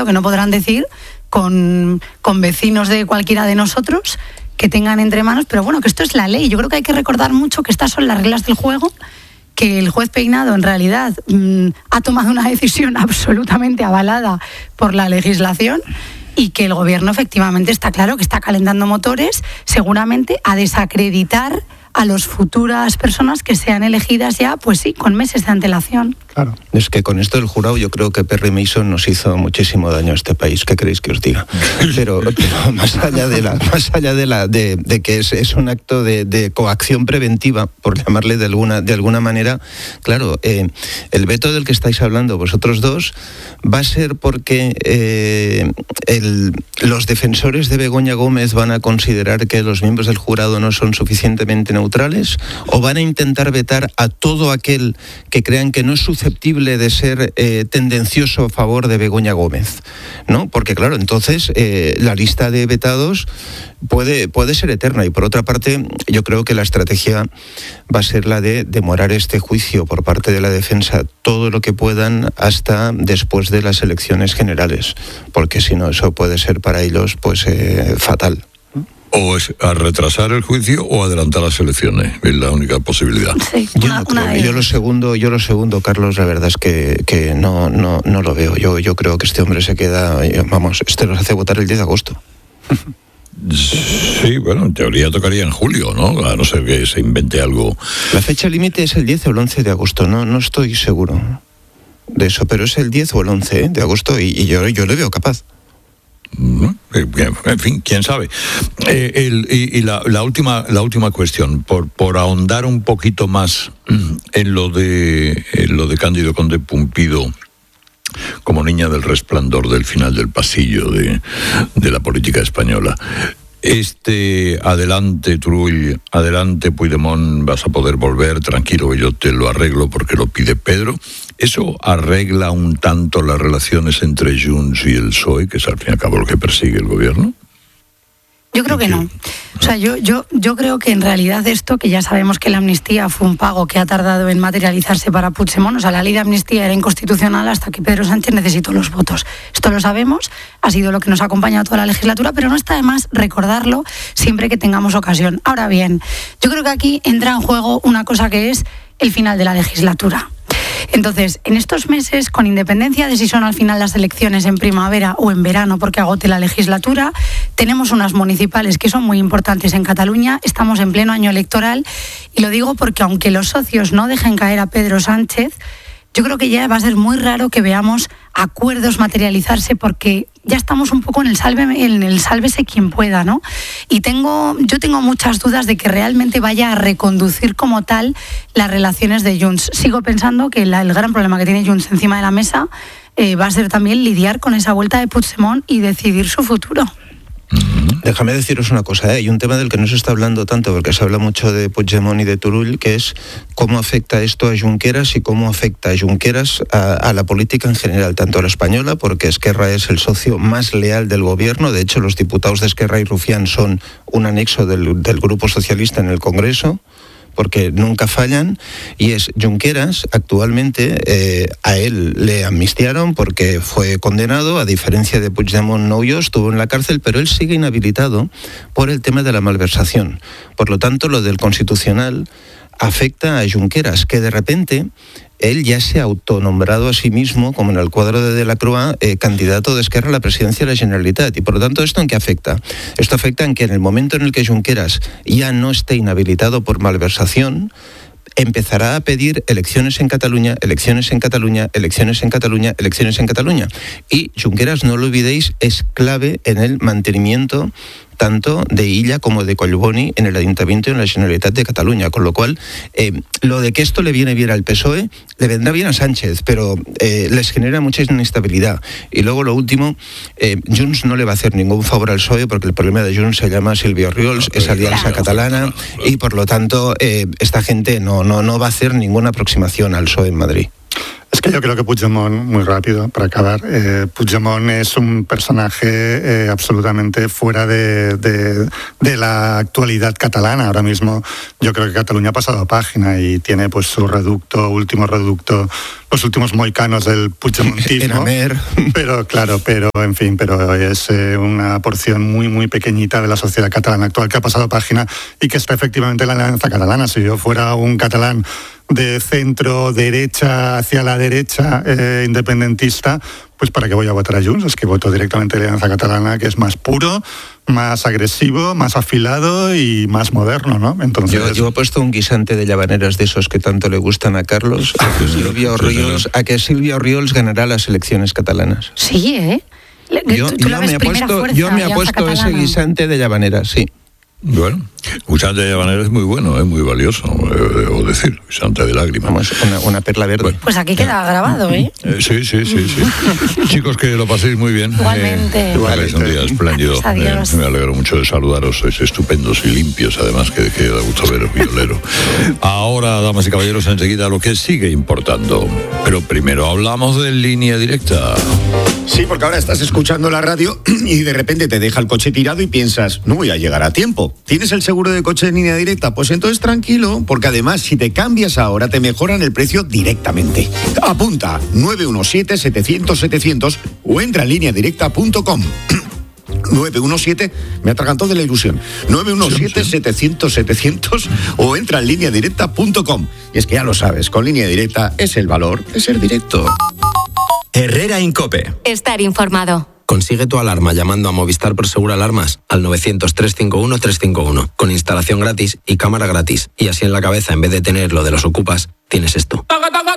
que no podrán decir con vecinos de cualquiera de nosotros que tengan entre manos, pero bueno, que esto es la ley. Yo creo que hay que recordar mucho que estas son las reglas del juego, que el juez Peinado en realidad ha tomado una decisión absolutamente avalada por la legislación y que el gobierno efectivamente está claro que está calentando motores, seguramente a desacreditar a las futuras personas que sean elegidas ya, pues sí, con meses de antelación. Claro. Es que con esto del jurado yo creo que Perry Mason nos hizo muchísimo daño a este país. ¿Qué queréis que os diga? Pero más allá de que es un acto de coacción preventiva, por llamarle de alguna manera, claro, el veto del que estáis hablando vosotros dos va a ser porque los defensores de Begoña Gómez van a considerar que los miembros del jurado no son suficientemente neutrales, o van a intentar vetar a todo aquel que crean que no es susceptible de ser tendencioso a favor de Begoña Gómez, ¿no? Porque claro, entonces la lista de vetados puede ser eterna. Y por otra parte, yo creo que la estrategia va a ser la de demorar este juicio por parte de la defensa todo lo que puedan hasta después de las elecciones generales, porque si no, eso puede ser para ellos pues fatal. O es a retrasar el juicio o adelantar las elecciones, es la única posibilidad. Sí, yo lo segundo, Carlos, la verdad es que no lo veo. Yo creo que este hombre se queda, vamos, nos hace votar el 10 de agosto. Sí, bueno, en teoría tocaría en julio, ¿no? A no ser que se invente algo. La fecha límite es el 10 o el 11 de agosto, no estoy seguro de eso, pero es el 10 o el 11 de agosto y yo le veo capaz. En fin, quién sabe. La última cuestión, por ahondar un poquito más en lo de Cándido Conde Pumpido como niña del resplandor del final del pasillo de la política española. Adelante Turull, adelante Puigdemont, vas a poder volver, tranquilo que yo te lo arreglo porque lo pide Pedro. ¿Eso arregla un tanto las relaciones entre Junts y el PSOE, que es al fin y al cabo lo que persigue el gobierno? Yo creo que no. O sea, yo creo que en realidad esto, que ya sabemos que la amnistía fue un pago que ha tardado en materializarse para Puigdemont, o sea, la ley de amnistía era inconstitucional hasta que Pedro Sánchez necesitó los votos. Esto lo sabemos, ha sido lo que nos ha acompañado toda la legislatura, pero no está de más recordarlo siempre que tengamos ocasión. Ahora bien, yo creo que aquí entra en juego una cosa que es el final de la legislatura. Entonces, en estos meses, con independencia de si son al final las elecciones en primavera o en verano porque agote la legislatura, tenemos unas municipales que son muy importantes en Cataluña, estamos en pleno año electoral y lo digo porque aunque los socios no dejen caer a Pedro Sánchez, yo creo que ya va a ser muy raro que veamos acuerdos materializarse porque ya estamos un poco en el sálvese quien pueda, ¿no? Y yo tengo muchas dudas de que realmente vaya a reconducir como tal las relaciones de Junts. Sigo pensando que el gran problema que tiene Junts encima de la mesa va a ser también lidiar con esa vuelta de Puigdemont y decidir su futuro. Déjame deciros una cosa, hay un tema del que no se está hablando tanto porque se habla mucho de Puigdemont y de Turull, que es cómo afecta esto a Junqueras y cómo afecta a Junqueras a la política en general, tanto a la española, porque Esquerra es el socio más leal del gobierno. De hecho, los diputados de Esquerra y Rufián son un anexo del Grupo Socialista en el Congreso, porque nunca fallan, y es Junqueras. Actualmente a él le amnistiaron porque fue condenado, a diferencia de Puigdemont no huyó, estuvo en la cárcel, pero él sigue inhabilitado por el tema de la malversación. Por lo tanto, lo del Constitucional afecta a Junqueras, que de repente él ya se ha autonombrado a sí mismo, como en el cuadro de Delacroix, candidato de Esquerra a la presidencia de la Generalitat. Y por lo tanto, ¿esto en qué afecta? Esto afecta en que en el momento en el que Junqueras ya no esté inhabilitado por malversación, empezará a pedir elecciones en Cataluña, elecciones en Cataluña, elecciones en Cataluña, elecciones en Cataluña. Y Junqueras, no lo olvidéis, es clave en el mantenimiento tanto de Illa como de Collboni en el Ayuntamiento y en la Generalitat de Cataluña, con lo cual lo de que esto le viene bien al PSOE, le vendrá bien a Sánchez, pero les genera mucha inestabilidad. Y luego lo último, Junts no le va a hacer ningún favor al PSOE porque el problema de Junts se llama Silvio Oriols, es Alianza Catalana, y por lo tanto esta gente no va a hacer ninguna aproximación al PSOE en Madrid. Es que yo creo que Puigdemont, muy rápido, para acabar, Puigdemont es un personaje absolutamente fuera de la actualidad catalana. Ahora mismo yo creo que Cataluña ha pasado página y tiene pues su último reducto, los últimos mohicanos del puigdemontismo. Pero es una porción muy, muy pequeñita de la sociedad catalana actual que ha pasado página y que está efectivamente en la Alianza Catalana. Si yo fuera un catalán de centro derecha hacia la derecha independentista, pues ¿para qué voy a votar a Junts? Es que voto directamente a la Alianza Catalana, que es más puro, más agresivo, más afilado y más moderno, ¿no? Entonces yo he puesto un guisante de llavaneras de esos que tanto le gustan a Carlos, a que Silvia Orriols ganará las elecciones catalanas. Sí, Yo me he puesto ese guisante de llavaneras, sí. Bueno, guisante de llavanera es muy bueno, es muy valioso, debo decir, guisante de lágrimas. Vamos, una perla verde. Bueno, pues aquí queda grabado, ¿eh? Sí. Chicos, que lo paséis muy bien. Igualmente. Es un día espléndido. Me alegro mucho de saludaros, sois estupendos y limpios, además, que da gusto veros, violero. Ahora, damas y caballeros, enseguida lo que sigue importando. Pero primero hablamos de Línea Directa. Sí, porque ahora estás escuchando la radio y de repente te deja el coche tirado y piensas, no voy a llegar a tiempo. ¿Tienes el seguro de coche en Línea Directa? Pues entonces tranquilo, porque además si te cambias ahora te mejoran el precio directamente. Apunta 917-700-700 o entra en lineadirecta.com. 917, me atragantó de la ilusión. 917-700-700 o entra en lineadirecta.com. Y es que ya lo sabes, con Línea Directa es el valor de ser directo. Herrera Incope. Estar informado. Consigue tu alarma llamando a Movistar Prosegur Alarmas al 900-351-351 con instalación gratis y cámara gratis. Y así en la cabeza, en vez de tener lo de los ocupas, tienes esto.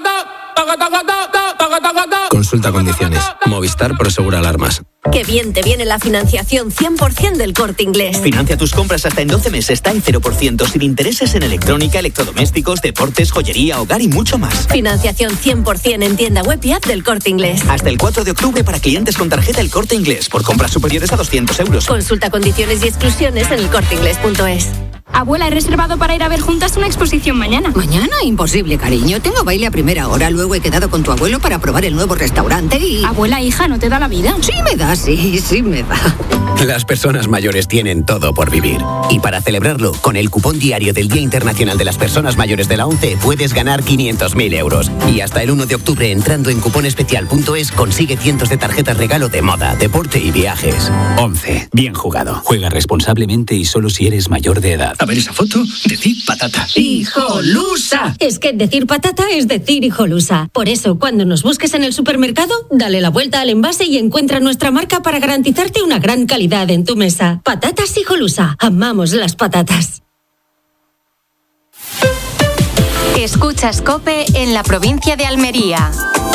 Consulta condiciones. Movistar Prosegur Alarmas. Qué bien te viene la financiación 100% del Corte Inglés. Financia tus compras hasta en 12 meses, está en 0%, sin intereses en electrónica, electrodomésticos, deportes, joyería, hogar y mucho más. Financiación 100% en tienda web y app del Corte Inglés. Hasta el 4 de octubre para clientes con tarjeta El Corte Inglés, por compras superiores a 200 euros. Consulta condiciones y exclusiones en elcorteinglés.es. Abuela, he reservado para ir a ver juntas una exposición mañana. ¿Mañana? Imposible, cariño. Tengo baile a primera hora. Luego he quedado con tu abuelo para probar el nuevo restaurante y... Abuela, hija, ¿no te da la vida? Sí me da, sí me da. Las personas mayores tienen todo por vivir. Y para celebrarlo, con el cupón diario del Día Internacional de las Personas Mayores de la ONCE, puedes ganar 500.000 euros. Y hasta el 1 de octubre, entrando en cuponespecial.es, consigue cientos de tarjetas regalo de moda, deporte y viajes. ONCE. Bien jugado. Juega responsablemente y solo si eres mayor de edad. A ver esa foto, decir patata. ¡Hijolusa! Es que decir patata es decir hijolusa. Por eso, cuando nos busques en el supermercado, dale la vuelta al envase y encuentra nuestra marca para garantizarte una gran calidad en tu mesa. Patatas Hijolusa. Amamos las patatas. Escuchas COPE en la provincia de Almería.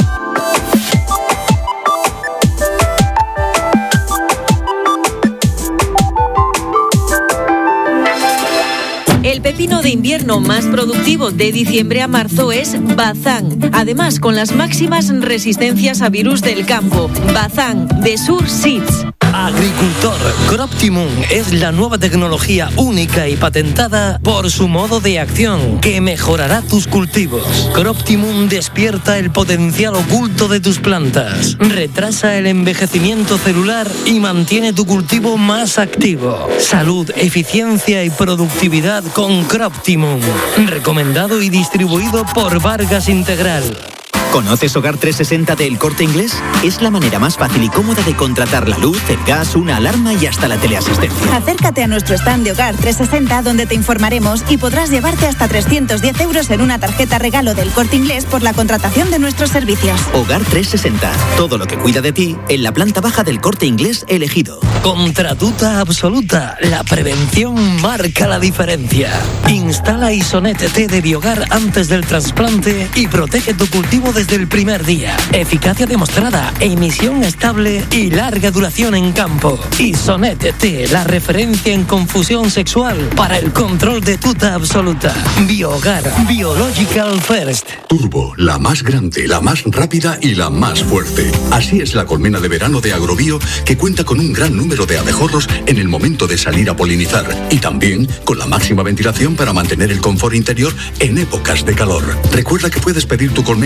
El pepino de invierno más productivo de diciembre a marzo es Bazán. Además, con las máximas resistencias a virus del campo. Bazán de Sur Seeds. Agricultor, Croptimum es la nueva tecnología única y patentada por su modo de acción que mejorará tus cultivos. Croptimum despierta el potencial oculto de tus plantas, retrasa el envejecimiento celular y mantiene tu cultivo más activo. Salud, eficiencia y productividad con Croptimum. Recomendado y distribuido por Vargas Integral. ¿Conoces Hogar 360 de El Corte Inglés? Es la manera más fácil y cómoda de contratar la luz, el gas, una alarma y hasta la teleasistencia. Acércate a nuestro stand de Hogar 360 donde te informaremos y podrás llevarte hasta 310 euros en una tarjeta regalo del Corte Inglés por la contratación de nuestros servicios. Hogar 360. Todo lo que cuida de ti en la planta baja del Corte Inglés elegido. Contratuta absoluta. La prevención marca la diferencia. Instala Isonet T de Biogar antes del trasplante y protege tu cultivo desde el primer día. Eficacia demostrada, emisión estable y larga duración en campo. Isonet T, la referencia en confusión sexual para el control de tuta absoluta. Biogar, Biological First. Turbo, la más grande, la más rápida y la más fuerte. Así es la colmena de verano de Agrobio, que cuenta con un gran número de abejorros en el momento de salir a polinizar y también con la máxima ventilación para mantener el confort interior en épocas de calor. Recuerda que puedes pedir tu colmena de salida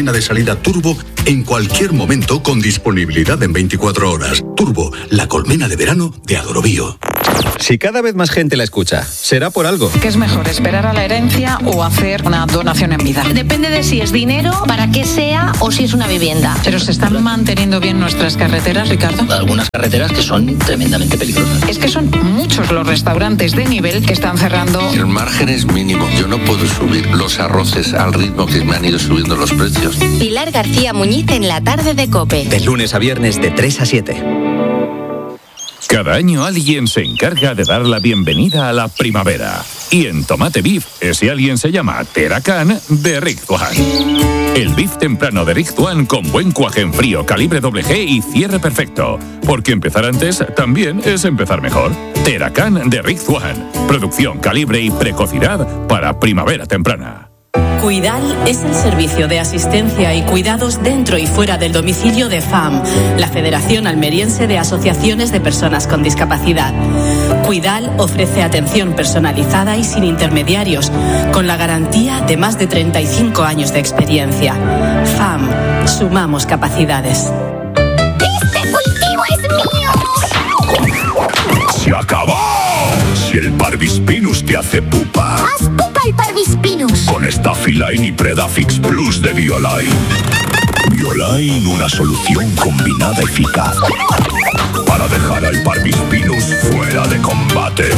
gasolina Turbo en cualquier momento con disponibilidad en 24 horas. Turbo, la colmena de verano de Agrobio. Si cada vez más gente la escucha, será por algo. ¿Qué es mejor, esperar a la herencia o hacer una donación en vida? Depende de si es dinero, para qué sea o si es una vivienda. Pero se están manteniendo bien nuestras carreteras, Ricardo. Algunas carreteras que son tremendamente peligrosas. Es que son muchos los restaurantes de nivel que están cerrando. El margen es mínimo. Yo no puedo subir los arroces al ritmo que me han ido subiendo los precios. Pilar García Muñiz en la tarde de COPE. De lunes a viernes de 3 a 7. Cada año alguien se encarga de dar la bienvenida a la primavera. Y en Tomate Beef, ese alguien se llama Teracan de Richtuan. El beef temprano de Richtuan con buen cuaje en frío, calibre G y cierre perfecto. Porque empezar antes también es empezar mejor. Teracan de Richtuan. Producción, calibre y precocidad para primavera temprana. Cuidal es el servicio de asistencia y cuidados dentro y fuera del domicilio de FAM, la Federación Almeriense de Asociaciones de Personas con Discapacidad. Cuidal ofrece atención personalizada y sin intermediarios, con la garantía de más de 35 años de experiencia. FAM, sumamos capacidades. ¡Este cultivo es mío! ¡Se acabó! Si el Parvispinus te hace pupa, ¡haz pupa el Parvispinus! Con Staphyline y Predafix Plus de Bioline. Bioline, una solución combinada eficaz para dejar al Parvispinus fuera de combate.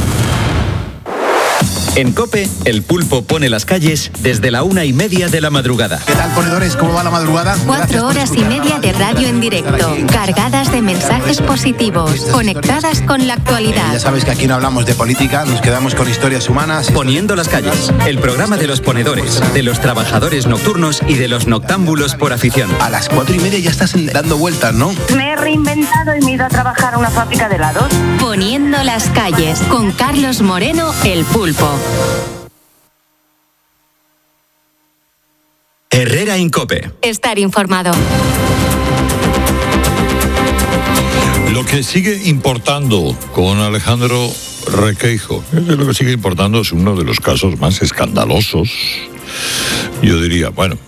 En COPE, el pulpo pone las calles desde la 1:30 de la madrugada. ¿Qué tal, ponedores? ¿Cómo va la madrugada? 4 horas y media de radio en directo, cargadas de mensajes positivos, conectadas con la actualidad. Ya sabes que aquí no hablamos de política, nos quedamos con historias humanas. Poniendo las calles, el programa de los ponedores, de los trabajadores nocturnos y de los noctámbulos por afición. A las 4:30 ya estás dando vueltas, ¿no? Me he reinventado y me he ido a trabajar a una fábrica de helados. Poniendo las calles, con Carlos Moreno, el pulpo. Herrera en COPE. Estar informado. Lo que sigue importando con Alejandro Requeijo, lo que sigue importando es uno de los casos más escandalosos. Yo diría, bueno,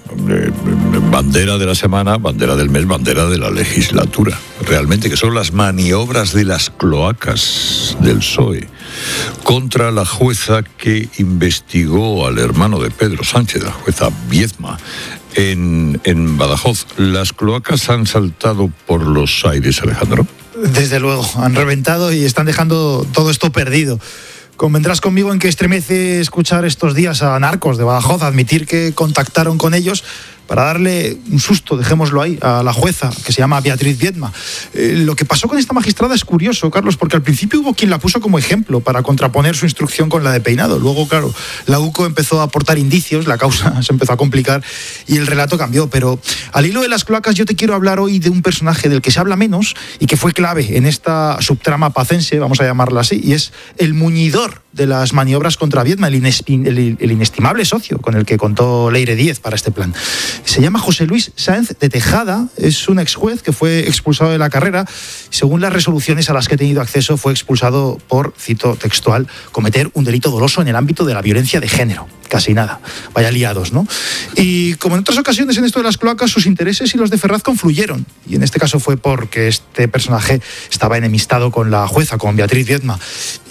bandera de la semana, bandera del mes, bandera de la legislatura. Realmente, que son las maniobras de las cloacas del PSOE contra la jueza que investigó al hermano de Pedro Sánchez, la jueza Viedma, en Badajoz. ¿Las cloacas han saltado por los aires, Alejandro? Desde luego, han reventado y están dejando todo esto perdido. Convendrás conmigo en que estremece escuchar estos días a narcos de Badajoz admitir que contactaron con ellos para darle un susto, dejémoslo ahí, a la jueza, que se llama Beatriz Viedma. Lo que pasó con esta magistrada es curioso, Carlos, porque al principio hubo quien la puso como ejemplo para contraponer su instrucción con la de Peinado. Luego, claro, la UCO empezó a aportar indicios, la causa se empezó a complicar y el relato cambió. Pero al hilo de las cloacas yo te quiero hablar hoy de un personaje del que se habla menos y que fue clave en esta subtrama pacense, vamos a llamarla así, y es el muñidor de las maniobras contra Viedma, el inestimable socio con el que contó Leire Díez para este plan. Se llama José Luis Sáenz de Tejada, es un exjuez que fue expulsado de la carrera y según las resoluciones a las que he tenido acceso fue expulsado por, cito textual, cometer un delito doloso en el ámbito de la violencia de género. Casi nada, vaya liados, ¿no? Y como en otras ocasiones en esto de las cloacas, sus intereses y los de Ferraz confluyeron. Y en este caso fue porque este personaje estaba enemistado con la jueza, con Beatriz Viedma.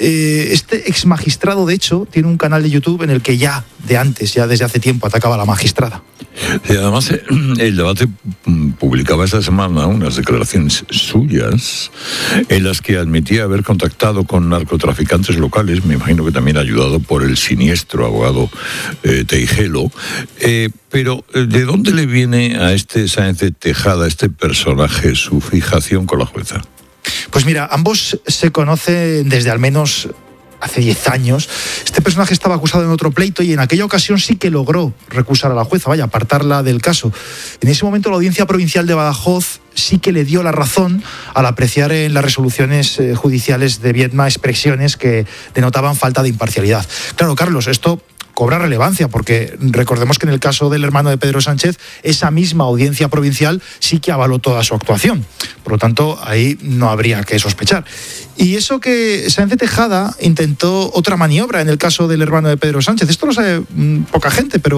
Este ex magistrado, de hecho, tiene un canal de YouTube en el que ya desde hace tiempo atacaba a la magistrada. Y además, el debate publicaba esta semana unas declaraciones suyas en las que admitía haber contactado con narcotraficantes locales, me imagino que también ayudado por el siniestro abogado Teijelo. Pero, ¿de dónde le viene a este Sáenz de Tejada, este personaje, su fijación con la jueza? Pues mira, ambos se conocen desde al menos hace 10 años. Este personaje estaba acusado en otro pleito y en aquella ocasión sí que logró recusar a la jueza, apartarla del caso. En ese momento la Audiencia Provincial de Badajoz sí que le dio la razón al apreciar en las resoluciones judiciales de Viedma expresiones que denotaban falta de imparcialidad. Claro, Carlos, esto cobra relevancia porque recordemos que en el caso del hermano de Pedro Sánchez esa misma audiencia provincial sí que avaló toda su actuación, por lo tanto ahí no habría que sospechar. Y eso que Sáenz de Tejada intentó otra maniobra en el caso del hermano de Pedro Sánchez, esto lo sabe poca gente, pero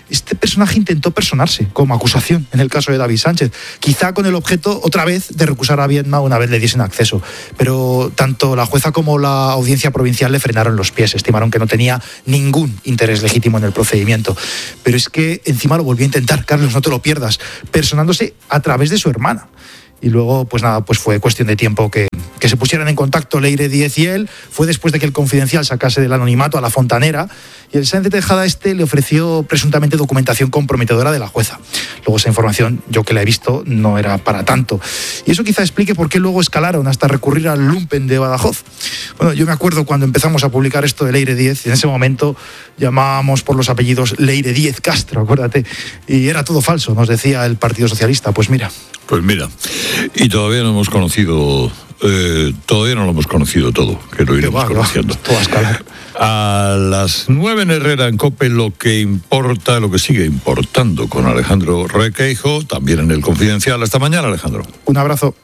este personaje intentó personarse como acusación en el caso de David Sánchez, quizá con el objeto otra vez de recusar a Viedma una vez le diesen acceso, pero tanto la jueza como la audiencia provincial le frenaron los pies, estimaron que no tenía ningún interés legítimo en el procedimiento. Pero es que encima lo volvió a intentar, Carlos, no te lo pierdas, personándose a través de su hermana. Y luego, pues nada, pues fue cuestión de tiempo que se pusieran en contacto Leire Díez y él. Fue después de que el Confidencial sacase del anonimato a la fontanera y el Sáenz de Tejada le ofreció presuntamente documentación comprometedora de la jueza. Luego esa información, yo que la he visto, no era para tanto. Y eso quizá explique por qué luego escalaron hasta recurrir al lumpen de Badajoz. Bueno, yo me acuerdo cuando empezamos a publicar esto de Leire Díez, y en ese momento llamábamos por los apellidos Leire Díez Castro, acuérdate. Y era todo falso, nos decía el Partido Socialista. Pues mira, y todavía no hemos conocido, todo, que lo iremos conociendo. Todo a escalar. A las 9 en Herrera, en COPE, lo que sigue importando con Alejandro Requeijo, también en el Confidencial. Hasta mañana, Alejandro. Un abrazo.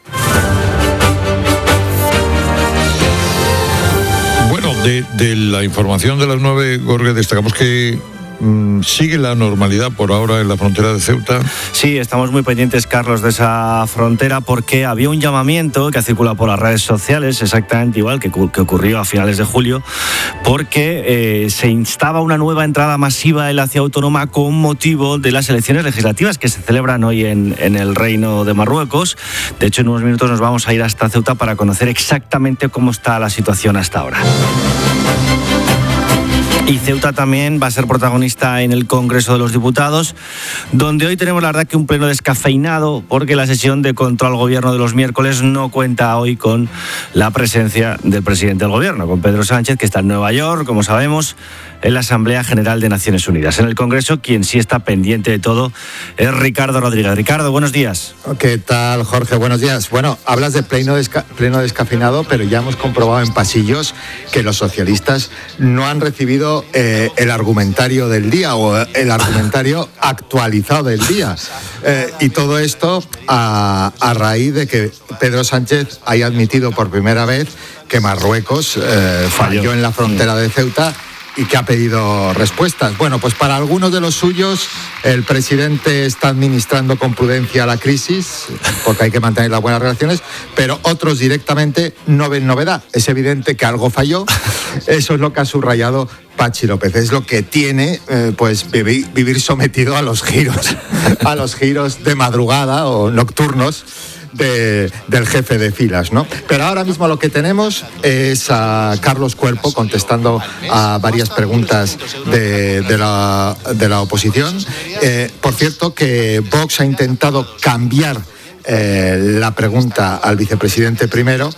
Bueno, de la información de las 9, Jorge, destacamos que ¿sigue la normalidad por ahora en la frontera de Ceuta? Sí, estamos muy pendientes, Carlos, de esa frontera porque había un llamamiento que ha circulado por las redes sociales, exactamente igual que ocurrió a finales de julio, porque se instaba una nueva entrada masiva en la ciudad autónoma con motivo de las elecciones legislativas que se celebran hoy en el Reino de Marruecos. De hecho, en unos minutos nos vamos a ir hasta Ceuta para conocer exactamente cómo está la situación hasta ahora. Y Ceuta también va a ser protagonista en el Congreso de los Diputados, donde hoy tenemos la verdad que un pleno descafeinado, porque la sesión de control al gobierno de los miércoles no cuenta hoy con la presencia del presidente del gobierno, con Pedro Sánchez, que está en Nueva York, como sabemos, en la Asamblea General de Naciones Unidas. En el Congreso, quien sí está pendiente de todo es Ricardo Rodríguez. Ricardo, buenos días. ¿Qué tal, Jorge? Buenos días. Bueno, hablas de pleno descafeinado, pero ya hemos comprobado en pasillos que los socialistas no han recibido el argumentario del día o el argumentario actualizado del día. Y todo esto a raíz de que Pedro Sánchez haya admitido por primera vez que Marruecos falló en la frontera de Ceuta y que ha pedido respuestas. Bueno, pues para algunos de los suyos el presidente está administrando con prudencia la crisis, porque hay que mantener las buenas relaciones, pero otros directamente no ven novedad. Es evidente que algo falló. Eso es lo que ha subrayado Pachi López. Es lo que tiene pues vivir sometido a los giros de madrugada o nocturnos del jefe de filas, ¿no? Pero ahora mismo lo que tenemos es a Carlos Cuerpo contestando a varias preguntas de la oposición. Por cierto, que Vox ha intentado cambiar la pregunta al vicepresidente primero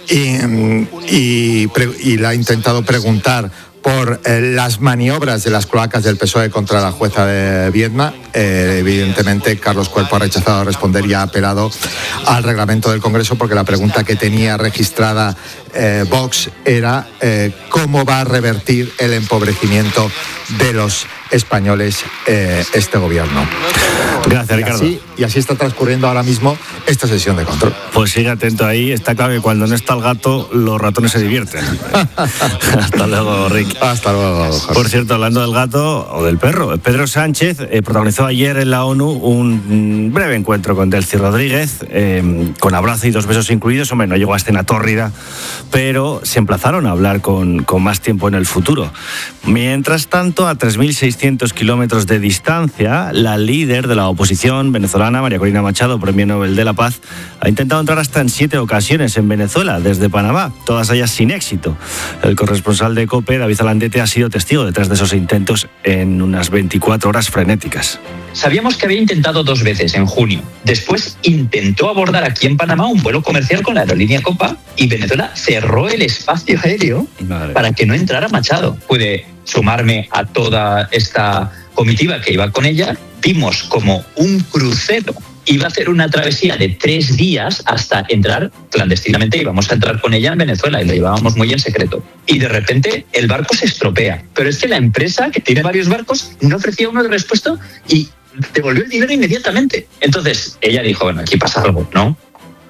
y le ha intentado preguntar por las maniobras de las cloacas del PSOE contra la jueza de Viedma. Evidentemente, Carlos Cuerpo ha rechazado responder y ha apelado al reglamento del Congreso, porque la pregunta que tenía registrada Vox era cómo va a revertir el empobrecimiento de los españoles este gobierno. Gracias, Ricardo. Y así está transcurriendo ahora mismo esta sesión de control. Pues sigue atento ahí. Está claro que cuando no está el gato, los ratones se divierten. Hasta luego, Rick. Hasta luego, Jorge. Por cierto, hablando del gato o del perro, Pedro Sánchez protagonizó ayer en la ONU un breve encuentro con Delcy Rodríguez, con abrazo y 2 besos incluidos. Hombre, no llegó a escena tórrida, pero se emplazaron a hablar con más tiempo en el futuro. Mientras tanto, a 3.600 kilómetros de distancia, la líder de la oposición venezolana, María Corina Machado, Premio Nobel de la Paz, ha intentado entrar hasta en 7 ocasiones en Venezuela, desde Panamá, todas ellas sin éxito. El corresponsal de COPE, David Alandete, ha sido testigo detrás de esos intentos en unas 24 horas frenéticas. Sabíamos que había intentado 2 veces en junio. Después intentó abordar aquí en Panamá un vuelo comercial con la aerolínea Copa y Venezuela cerró el espacio aéreo para que no entrara Machado. Pude sumarme a toda esta comitiva que iba con ella. Vimos como un crucero iba a hacer una travesía de 3 días hasta entrar clandestinamente. Íbamos a entrar con ella en Venezuela y lo llevábamos muy en secreto. Y de repente el barco se estropea. Pero es que la empresa, que tiene varios barcos, no ofrecía uno de respuesta y devolvió el dinero inmediatamente. Entonces ella dijo, bueno, aquí pasa algo, ¿no?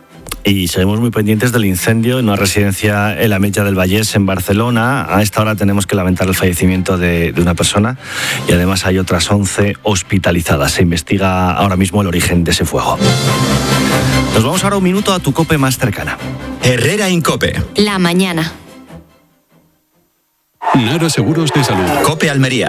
Y seguimos muy pendientes del incendio en una residencia en la Ametlla del Vallès, en Barcelona. A esta hora tenemos que lamentar el fallecimiento de una persona y además hay otras 11 hospitalizadas. Se investiga ahora mismo el origen de ese fuego. Nos vamos ahora un minuto a tu COPE más cercana. Herrera Incope. La mañana. Nara Seguros de Salud. COPE Almería.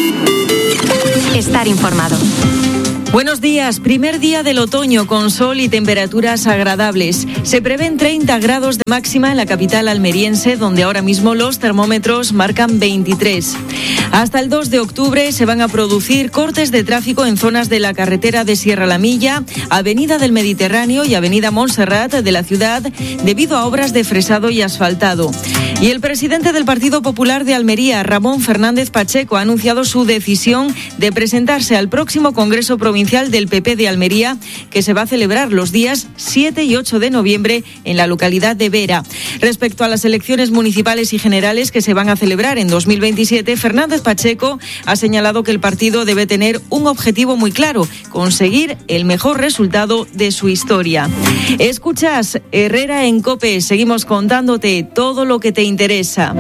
Estar informado. Buenos días. Primer día del otoño con sol y temperaturas agradables. Se prevén 30 grados de máxima en la capital almeriense, donde ahora mismo los termómetros marcan 23. Hasta el 2 de octubre se van a producir cortes de tráfico en zonas de la carretera de Sierra La Milla, Avenida del Mediterráneo y Avenida Montserrat de la ciudad, debido a obras de fresado y asfaltado. Y el presidente del Partido Popular de Almería, Ramón Fernández Pacheco, ha anunciado su decisión de presentarse al próximo Congreso Provincial del PP de Almería, que se va a celebrar los días 7 y 8 de noviembre en la localidad de Vera. Respecto a las elecciones municipales y generales que se van a celebrar en 2027, Fernández Pacheco ha señalado que el partido debe tener un objetivo muy claro: conseguir el mejor resultado de su historia. Escuchas Herrera en COPE, seguimos contándote todo lo que te interesa.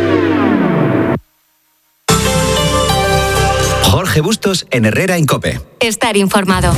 Jorge Bustos en Herrera en COPE. Estar informado.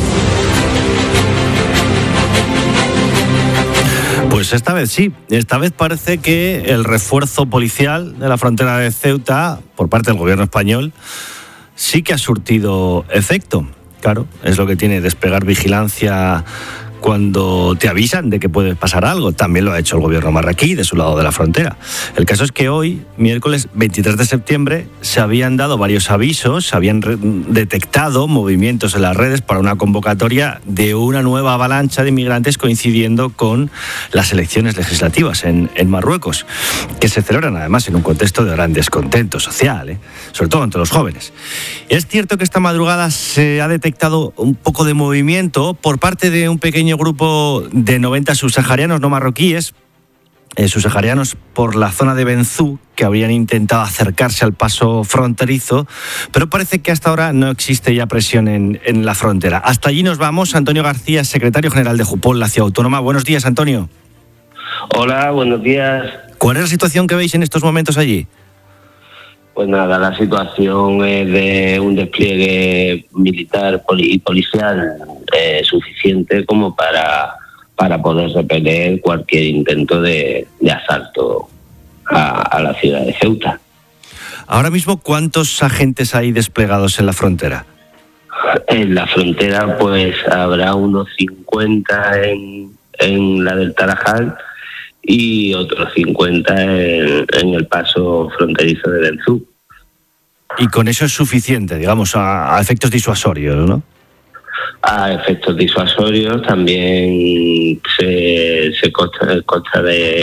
Pues esta vez sí. Esta vez parece que el refuerzo policial de la frontera de Ceuta por parte del gobierno español sí que ha surtido efecto. Claro, es lo que tiene desplegar vigilancia cuando te avisan de que puede pasar algo. También lo ha hecho el gobierno marroquí de su lado de la frontera. El caso es que hoy, miércoles 23 de septiembre, se habían dado varios avisos, se habían detectado movimientos en las redes para una convocatoria de una nueva avalancha de inmigrantes coincidiendo con las elecciones legislativas en Marruecos, que se celebran además en un contexto de gran descontento social, sobre todo entre los jóvenes. Es cierto que esta madrugada se ha detectado un poco de movimiento por parte de un pequeño grupo de 90 subsaharianos no marroquíes, subsaharianos por la zona de Benzú, que habrían intentado acercarse al paso fronterizo, pero parece que hasta ahora no existe ya presión en la frontera. Hasta allí nos vamos. Antonio García, secretario general de Jupol, la Ciudad Autónoma. Buenos días, Antonio. Hola, buenos días. ¿Cuál es la situación que veis en estos momentos allí? Pues nada, la situación es de un despliegue militar y policial suficiente como para poder repeler cualquier intento de asalto a la ciudad de Ceuta. Ahora mismo, ¿cuántos agentes hay desplegados en la frontera? En la frontera pues habrá unos 50 en la del Tarajal y otros 50 en el paso fronterizo de Benzú. Y con eso es suficiente, digamos, a efectos disuasorios, ¿no? A efectos disuasorios también se consta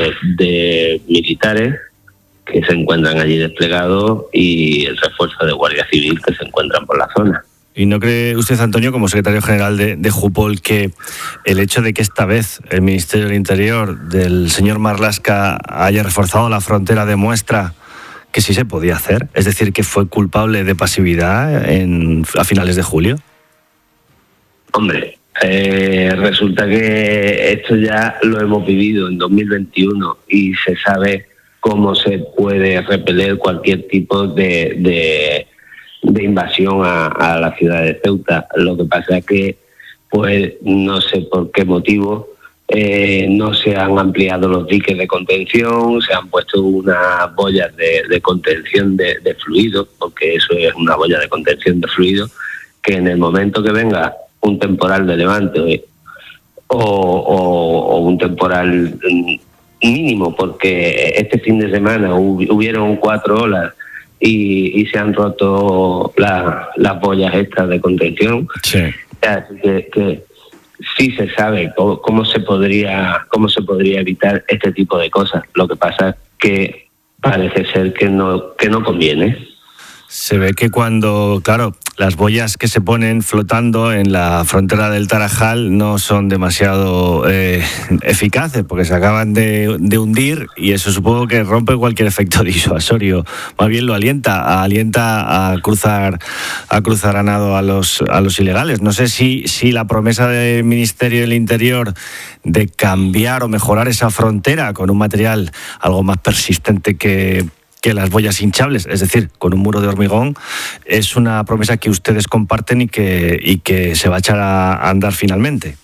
de militares que se encuentran allí desplegados y el refuerzo de Guardia Civil que se encuentran por la zona. ¿Y no cree usted, Antonio, como secretario general de Jupol, que el hecho de que esta vez el Ministerio del Interior del señor Marlaska haya reforzado la frontera demuestra que sí se podía hacer? Es decir, que fue culpable de pasividad a finales de julio. Hombre, resulta que esto ya lo hemos vivido en 2021 y se sabe cómo se puede repeler cualquier tipo de invasión a la ciudad de Ceuta. Lo que pasa es que, pues, no sé por qué motivo, no se han ampliado los diques de contención, se han puesto unas boyas de contención de fluido, porque eso es una boya de contención de fluido, que en el momento que venga un temporal de levante o un temporal mínimo, porque este fin de semana hubieron 4 olas y se han roto las boyas estas de contención. Sí. Así que sí se sabe cómo se podría evitar este tipo de cosas. Lo que pasa es que parece ser que no conviene. Se ve que cuando, claro, las boyas que se ponen flotando en la frontera del Tarajal no son demasiado eficaces, porque se acaban de hundir, y eso supongo que rompe cualquier efecto disuasorio. Más bien lo alienta a cruzar a nado a los ilegales. No sé si la promesa del Ministerio del Interior de cambiar o mejorar esa frontera con un material algo más persistente que las boyas hinchables, es decir, con un muro de hormigón, es una promesa que ustedes comparten y que se va a echar a andar finalmente.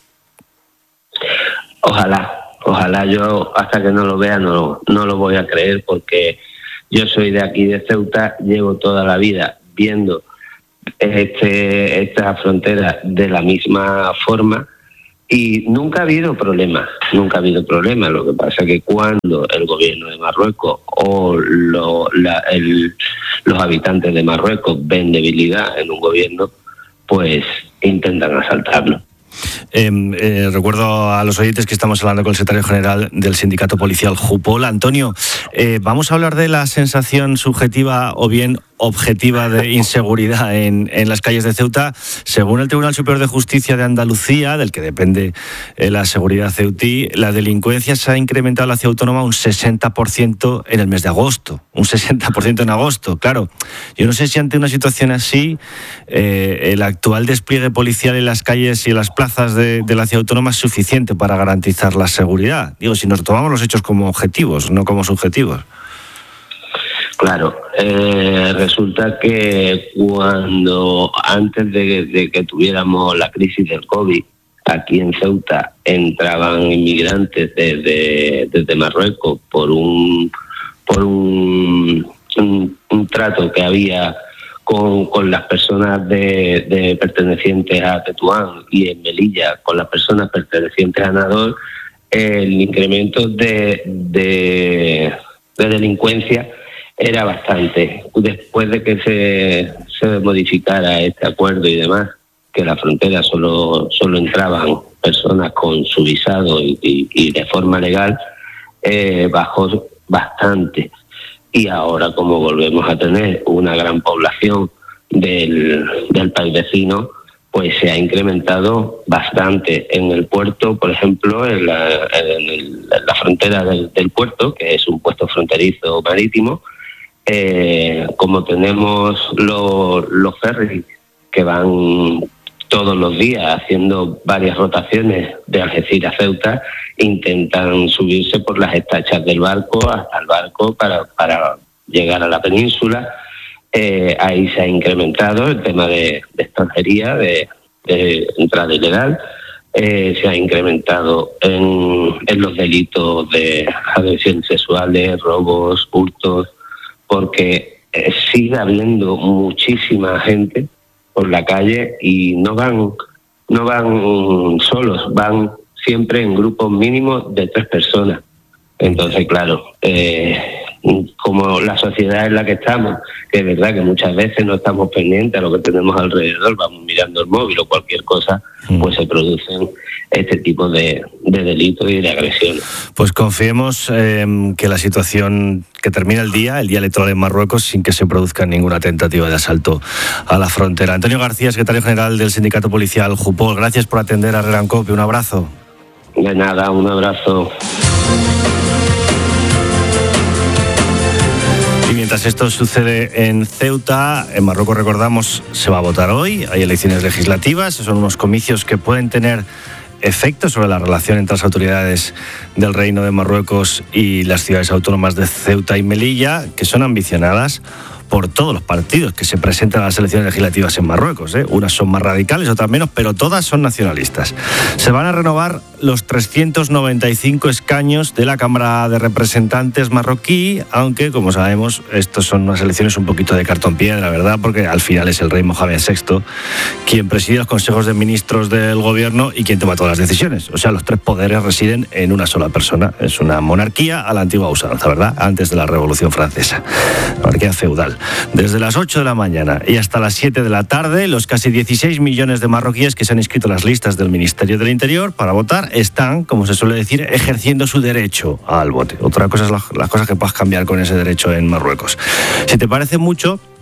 Ojalá, yo hasta que no lo vea no lo voy a creer, porque yo soy de aquí, de Ceuta, llevo toda la vida viendo esta frontera de la misma forma y nunca ha habido problema. Lo que pasa es que cuando el gobierno de Marruecos o los habitantes de Marruecos ven debilidad en un gobierno, pues intentan asaltarlo. Recuerdo a los oyentes que estamos hablando con el secretario general del sindicato policial Jupol. Antonio, vamos a hablar de la sensación subjetiva o bien objetiva de inseguridad en las calles de Ceuta. Según el Tribunal Superior de Justicia de Andalucía, del que depende la seguridad ceutí, la delincuencia se ha incrementado en la ciudad autónoma un 60% en el mes de agosto. Un 60% en agosto, claro. Yo no sé si ante una situación así, el actual despliegue policial en las calles y en las plazas de la ciudad autónoma es suficiente para garantizar la seguridad. Digo, si nos tomamos los hechos como objetivos, no como subjetivos. Claro, resulta que antes de que tuviéramos la crisis del COVID, aquí en Ceuta entraban inmigrantes desde Marruecos por un trato que había con las personas de pertenecientes a Tetuán, y en Melilla con las personas pertenecientes a Nador. El incremento de delincuencia era bastante. Después de que se modificara este acuerdo y demás, que la frontera solo entraban personas con su visado y de forma legal, bajó bastante. Y ahora, como volvemos a tener una gran población del país vecino, pues se ha incrementado bastante. En el puerto, por ejemplo, en la frontera del puerto, que es un puesto fronterizo marítimo, como tenemos los ferries que van todos los días haciendo varias rotaciones de Algeciras a Ceuta, intentan subirse por las estachas del barco hasta el barco para llegar a la península. Ahí se ha incrementado el tema de extranjería, de entrada ilegal. Se ha incrementado en los delitos de agresiones sexuales, robos, hurtos, porque sigue habiendo muchísima gente por la calle y no van solos, van siempre en grupos mínimos de 3 personas. Entonces, claro, como la sociedad en la que estamos, que es verdad que muchas veces no estamos pendientes a lo que tenemos alrededor, vamos mirando el móvil o cualquier cosa, pues se producen este tipo de delitos y de agresiones. Pues confiemos que la situación, que termine el día electoral en Marruecos sin que se produzca ninguna tentativa de asalto a la frontera. Antonio García, secretario general del sindicato policial Jupol, gracias por atender a Herrera en Cope. Un abrazo. De nada, un abrazo. Y mientras esto sucede en Ceuta, en Marruecos, recordamos, se va a votar hoy, hay elecciones legislativas, son unos comicios que pueden tener efectos sobre la relación entre las autoridades del Reino de Marruecos y las ciudades autónomas de Ceuta y Melilla, que son ambicionadas por todos los partidos que se presentan a las elecciones legislativas en Marruecos. Unas son más radicales, otras menos, pero todas son nacionalistas. Se van a renovar los 395 escaños de la Cámara de Representantes marroquí, aunque, como sabemos, estos son unas elecciones un poquito de cartón piedra, ¿verdad? Porque al final es el rey Mohamed VI quien preside los consejos de ministros del gobierno y quien toma todas las decisiones. O sea, los 3 poderes residen en una sola persona. Es una monarquía a la antigua usanza, ¿verdad? Antes de la Revolución Francesa. Monarquía feudal. Desde las 8 de la mañana y hasta las 7 de la tarde, los casi 16 millones de marroquíes que se han inscrito en las listas del Ministerio del Interior para votar están, como se suele decir, ejerciendo su derecho al voto. Otra cosa es las cosas que puedas cambiar con ese derecho en Marruecos. Si te parece mucho,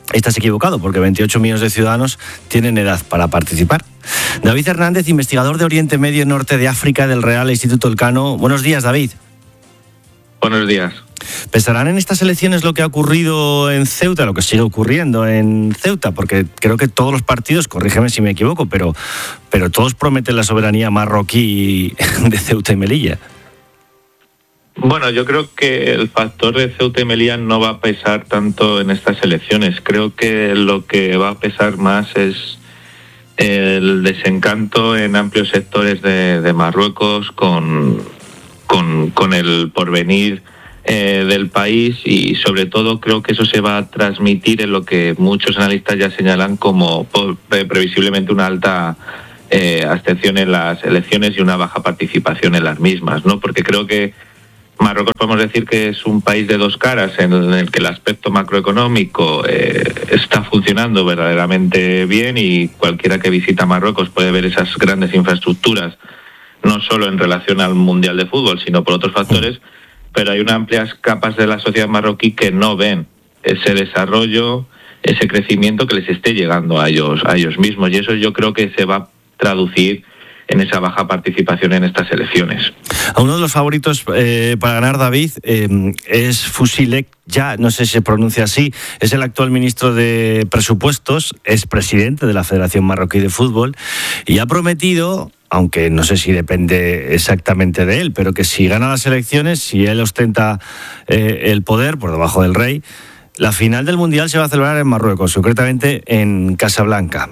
estás equivocado, porque 28 millones de ciudadanos tienen edad para participar. David Hernández, investigador de Oriente Medio y Norte de África del Real Instituto Elcano. Buenos días, David. Buenos días. ¿Pesarán en estas elecciones lo que ha ocurrido en Ceuta, lo que sigue ocurriendo en Ceuta? Porque creo que todos los partidos, corrígeme si me equivoco, pero todos prometen la soberanía marroquí de Ceuta y Melilla. Bueno, yo creo que el factor de Ceuta y Melilla no va a pesar tanto en estas elecciones. Creo que lo que va a pesar más es el desencanto en amplios sectores de Marruecos con el porvenir del país, y sobre todo creo que eso se va a transmitir en lo que muchos analistas ya señalan como previsiblemente una alta abstención en las elecciones y una baja participación en las mismas, ¿no? Porque creo que Marruecos podemos decir que es un país de dos caras, en el que el aspecto macroeconómico está funcionando verdaderamente bien, y cualquiera que visita Marruecos puede ver esas grandes infraestructuras, no solo en relación al Mundial de Fútbol, sino por otros factores, pero hay unas amplias capas de la sociedad marroquí que no ven ese desarrollo, ese crecimiento que les esté llegando a ellos mismos, y eso yo creo que se va a traducir en esa baja participación en estas elecciones. Uno de los favoritos para ganar, David, es Fusilek, ya no sé si se pronuncia así, es el actual ministro de Presupuestos, es presidente de la Federación Marroquí de Fútbol, y ha prometido, aunque no sé si depende exactamente de él, pero que si gana las elecciones, si él ostenta el poder por debajo del rey, la final del Mundial se va a celebrar en Marruecos, concretamente en Casablanca.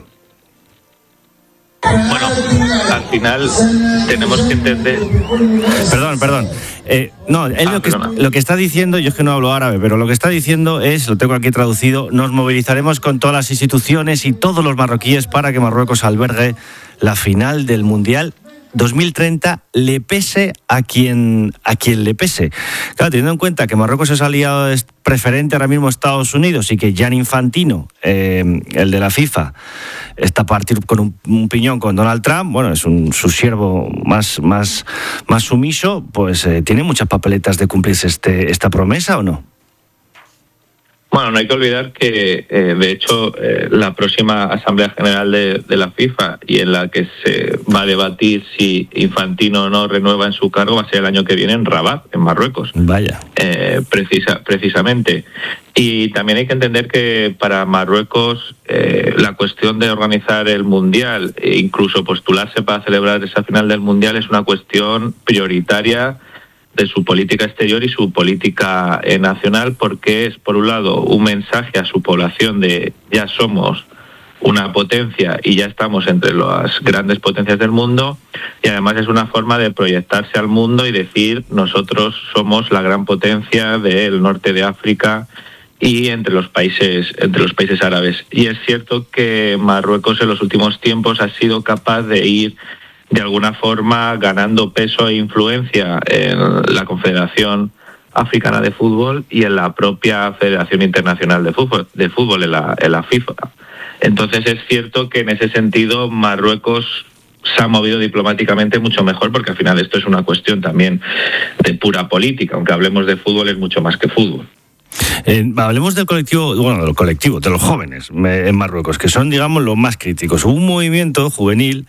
Bueno, al final tenemos que entender... Perdón. No, él lo que está diciendo, yo es que no hablo árabe, pero lo que está diciendo es, lo tengo aquí traducido, nos movilizaremos con todas las instituciones y todos los marroquíes para que Marruecos albergue la final del Mundial 2030, le pese a quien le pese. Claro, teniendo en cuenta que Marruecos es aliado preferente ahora mismo a Estados Unidos y que Gianni Infantino, el de la FIFA, está a partir con un piñón con Donald Trump, bueno, es su siervo más sumiso, pues tiene muchas papeletas de cumplirse esta promesa, ¿o no? Bueno, no hay que olvidar que, de hecho, la próxima Asamblea General de la FIFA, y en la que se va a debatir si Infantino no renueva en su cargo, va a ser el año que viene en Rabat, en Marruecos. Vaya. Precisamente. Y también hay que entender que para Marruecos la cuestión de organizar el Mundial e incluso postularse para celebrar esa final del Mundial es una cuestión prioritaria de su política exterior y su política nacional, porque es, por un lado, un mensaje a su población de ya somos una potencia y ya estamos entre las grandes potencias del mundo, y además es una forma de proyectarse al mundo y decir nosotros somos la gran potencia del norte de África y entre los países árabes. Y es cierto que Marruecos en los últimos tiempos ha sido capaz de ir de alguna forma ganando peso e influencia en la Confederación Africana de Fútbol y en la propia Federación Internacional de Fútbol en la FIFA. Entonces es cierto que en ese sentido Marruecos se ha movido diplomáticamente mucho mejor, porque al final esto es una cuestión también de pura política, aunque hablemos de fútbol, es mucho más que fútbol. Hablemos del colectivo, de los jóvenes en Marruecos, que son, digamos, los más críticos. Hubo un movimiento juvenil,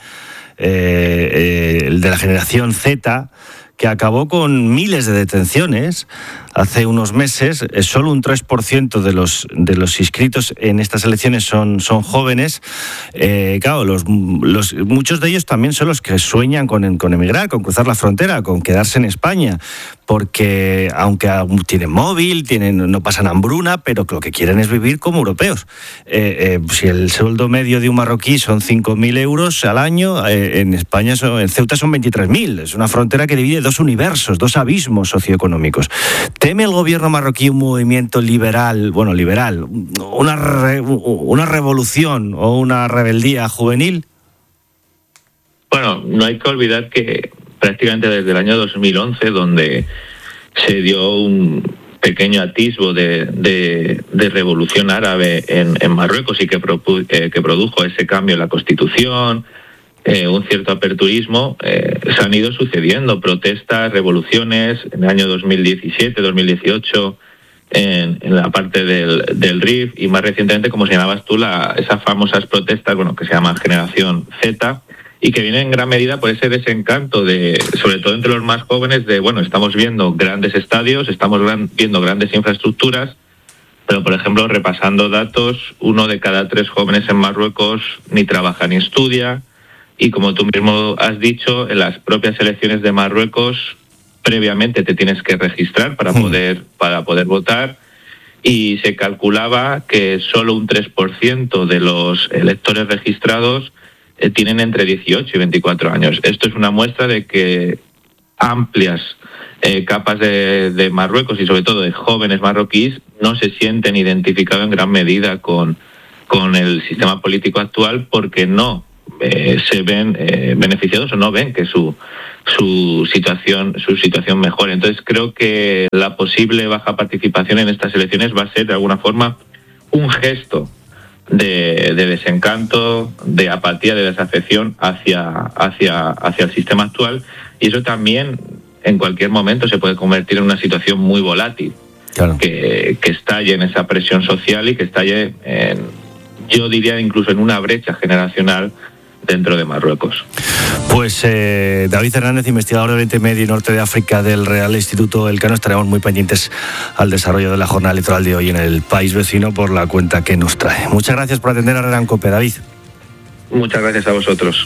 el de la generación Z, que acabó con miles de detenciones hace unos meses. Solo un 3% de los inscritos en estas elecciones son jóvenes. Claro, muchos de ellos también son los que sueñan con emigrar, con cruzar la frontera, con quedarse en España, porque aunque tienen móvil, no pasan hambruna, pero lo que quieren es vivir como europeos. Si el sueldo medio de un marroquí son 5.000 euros al año, en España, en Ceuta son 23.000. Es una frontera que divide dos universos, dos abismos socioeconómicos. ¿Teme el gobierno marroquí un movimiento liberal, una revolución o una rebeldía juvenil? Bueno, no hay que olvidar que prácticamente desde el año 2011, donde se dio un pequeño atisbo de revolución árabe en Marruecos y que produjo ese cambio en la Constitución, un cierto aperturismo, se han ido sucediendo protestas, revoluciones. En el año 2017, 2018 en la parte del RIF, y más recientemente, como señalabas tú, esas famosas protestas, que se llaman Generación Z, y que vienen en gran medida por ese desencanto sobre todo entre los más jóvenes, estamos viendo grandes estadios, estamos viendo grandes infraestructuras, pero por ejemplo, repasando datos, 1 de cada 3 jóvenes en Marruecos ni trabaja ni estudia, y como tú mismo has dicho, en las propias elecciones de Marruecos previamente te tienes que registrar para poder votar, y se calculaba que solo un 3% de los electores registrados tienen entre 18 y 24 años. Esto es una muestra de que amplias capas de Marruecos, y sobre todo de jóvenes marroquíes, no se sienten identificados en gran medida con el sistema político actual, porque no se ven beneficiados, o no ven que su situación mejore. Entonces creo que la posible baja participación en estas elecciones va a ser de alguna forma un gesto de desencanto, de apatía, de desafección hacia el sistema actual, y eso también en cualquier momento se puede convertir en una situación muy volátil. Claro. Que estalle en esa presión social y que estalle yo diría incluso en una brecha generacional dentro de Marruecos. Pues David Hernández, investigador de Oriente Medio y Norte de África del Real Instituto Elcano, estaremos muy pendientes al desarrollo de la jornada electoral de hoy en el país vecino por la cuenta que nos trae. Muchas gracias por atender a Herrera en COPE, David. Muchas gracias a vosotros.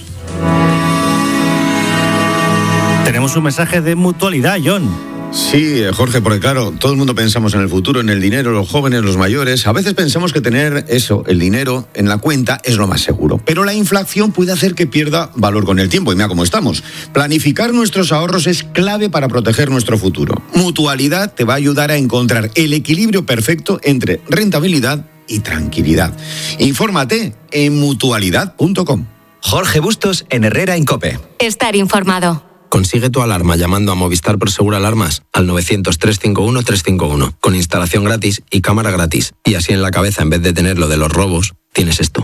Tenemos un mensaje de mutualidad, John. Sí, Jorge, porque claro, todo el mundo pensamos en el futuro, en el dinero, los jóvenes, los mayores. A veces pensamos que tener el dinero en la cuenta es lo más seguro. Pero la inflación puede hacer que pierda valor con el tiempo, y mira cómo estamos. Planificar nuestros ahorros es clave para proteger nuestro futuro. Mutualidad te va a ayudar a encontrar el equilibrio perfecto entre rentabilidad y tranquilidad. Infórmate en mutualidad.com. Jorge Bustos en Herrera en COPE. Estar informado. Consigue tu alarma llamando a Movistar Prosegur Alarmas al 900-351-351, con instalación gratis y cámara gratis. Y así en la cabeza, en vez de tener lo de los robos, tienes esto.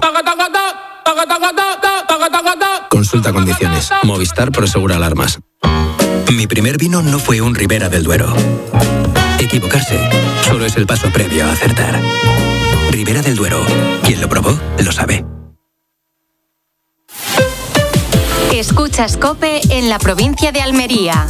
Consulta condiciones. Movistar Prosegur Alarmas. Mi primer vino no fue un Ribera del Duero. Equivocarse solo es el paso previo a acertar. Ribera del Duero. Quien lo probó, lo sabe. Escuchas COPE en la provincia de Almería.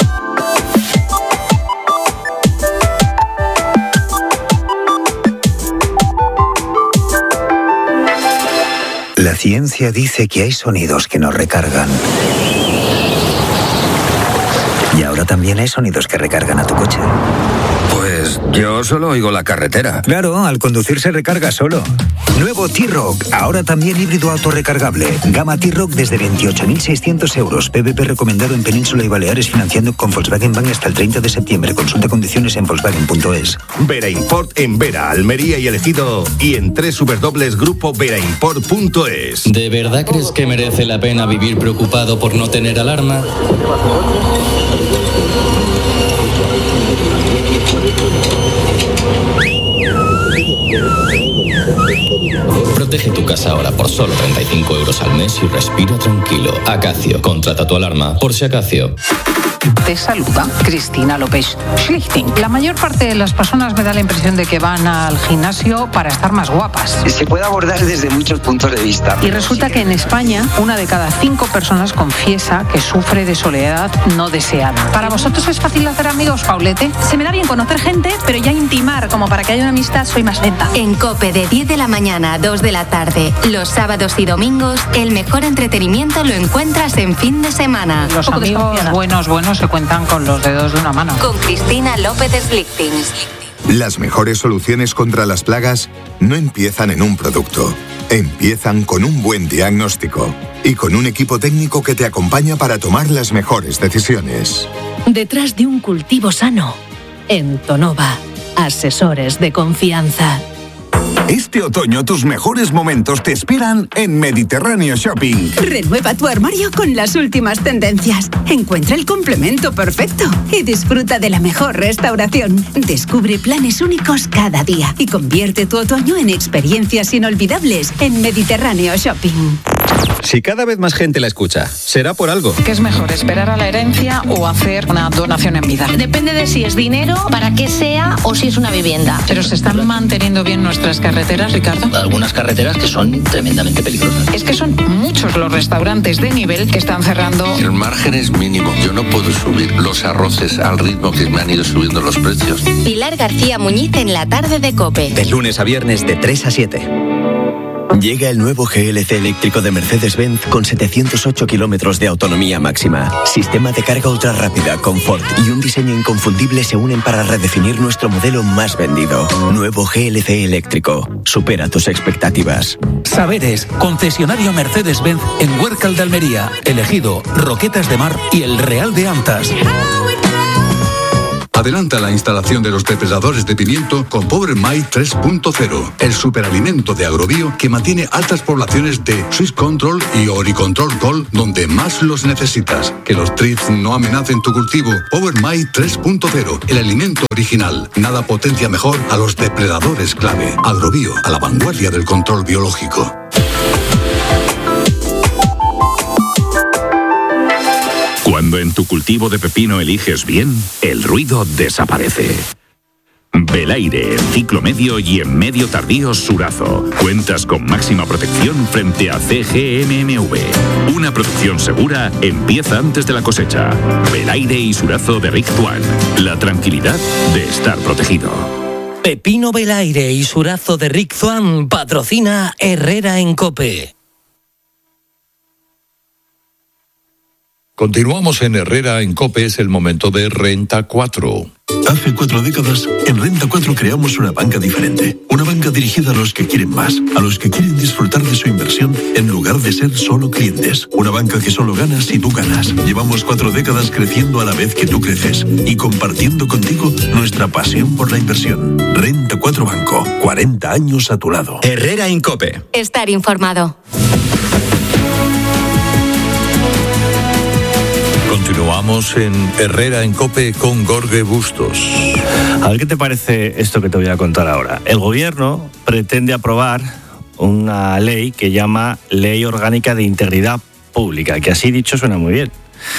La ciencia dice que hay sonidos que nos recargan. Y ahora también hay sonidos que recargan a tu coche. Pues yo solo oigo la carretera. Claro, al conducir se recarga solo. Nuevo T-Roc, ahora también híbrido autorrecargable. Gama T-Roc desde 28.600 euros. PVP recomendado en Península y Baleares, financiando con Volkswagen Bank hasta el 30 de septiembre. Consulta condiciones en Volkswagen.es. Vera Import en Vera, Almería y El Ejido, y en www.grupoveraImport.es. ¿De verdad crees que merece la pena vivir preocupado por no tener alarma? Protege tu casa ahora por solo 35 euros al mes y respira tranquilo. Acacio, contrata tu alarma por si Acacio. Te saluda Cristina López Schlichting. La mayor parte de las personas me da la impresión de que van al gimnasio para estar más guapas. Se puede abordar desde muchos puntos de vista. Y resulta que en España, 1 de cada 5 personas confiesa que sufre de soledad no deseada. ¿Para vosotros es fácil hacer amigos, Paulete? Se me da bien conocer gente, pero ya intimar como para que haya una amistad soy más lenta. En COPE de 10 de la mañana a 2 de la tarde, los sábados y domingos, el mejor entretenimiento lo encuentras en fin de semana. Los amigos buenos se cuentan con los dedos de una mano. Con Cristina López Schlichting. Las mejores soluciones contra las plagas no empiezan en un producto. Empiezan con un buen diagnóstico y con un equipo técnico que te acompaña para tomar las mejores decisiones. Detrás de un cultivo sano, Entonova, asesores de confianza. Este otoño tus mejores momentos te esperan en Mediterráneo Shopping. Renueva tu armario con las últimas tendencias. Encuentra el complemento perfecto y disfruta de la mejor restauración. Descubre planes únicos cada día y convierte tu otoño en experiencias inolvidables en Mediterráneo Shopping. Si cada vez más gente la escucha, será por algo. ¿Qué es mejor, esperar a la herencia o hacer una donación en vida? Depende de si es dinero, para qué sea o si es una vivienda. ¿Pero se están manteniendo bien nuestras carreteras, Ricardo? Algunas carreteras que son tremendamente peligrosas. Es que son muchos los restaurantes de nivel que están cerrando. El margen es mínimo. Yo no puedo subir los arroces al ritmo que me han ido subiendo los precios. Pilar García Muñiz en la tarde de COPE. De lunes a viernes de 3 a 7. Llega el nuevo GLC eléctrico de Mercedes-Benz con 708 kilómetros de autonomía máxima. Sistema de carga ultra rápida, confort y un diseño inconfundible se unen para redefinir nuestro modelo más vendido. Nuevo GLC eléctrico. Supera tus expectativas. Saberes, concesionario Mercedes-Benz en Huércal de Almería, Elegido, Roquetas de Mar y El Real de Antas. Adelanta la instalación de los depredadores de pimiento con Power My 3.0, el superalimento de Agrobio que mantiene altas poblaciones de Swiss Control y Oricontrol Gold donde más los necesitas. Que los thrips no amenacen tu cultivo. Power My 3.0, el alimento original. Nada potencia mejor a los depredadores clave. Agrobio, a la vanguardia del control biológico. Cuando en tu cultivo de pepino eliges bien, el ruido desaparece. Belaire, ciclo medio y en medio tardío Surazo. Cuentas con máxima protección frente a CGMMV. Una producción segura empieza antes de la cosecha. Belaire y Surazo de Rick Tuan. La tranquilidad de estar protegido. Pepino Belaire y Surazo de Rick Tuan patrocina Herrera en COPE. Continuamos en Herrera en COPE, es el momento de Renta 4. Hace 4 décadas, en Renta 4 creamos una banca diferente. Una banca dirigida a los que quieren más, a los que quieren disfrutar de su inversión en lugar de ser solo clientes. Una banca que solo gana si tú ganas. Llevamos 4 décadas creciendo a la vez que tú creces y compartiendo contigo nuestra pasión por la inversión. Renta 4 Banco, 40 años a tu lado. Herrera en COPE. Estar informado. Continuamos en Herrera en COPE con Jorge Bustos. A ver qué te parece esto que te voy a contar ahora. El gobierno pretende aprobar una ley que llama Ley Orgánica de Integridad Pública, que así dicho suena muy bien.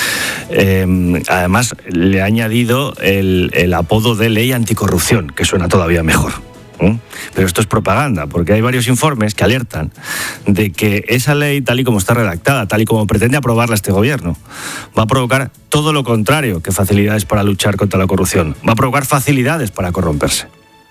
Además, le ha añadido el apodo de Ley Anticorrupción, que suena todavía mejor. Pero esto es propaganda, porque hay varios informes que alertan de que esa ley, tal y como está redactada, tal y como pretende aprobarla este gobierno, va a provocar todo lo contrario que facilidades para luchar contra la corrupción. Va a provocar facilidades para corromperse.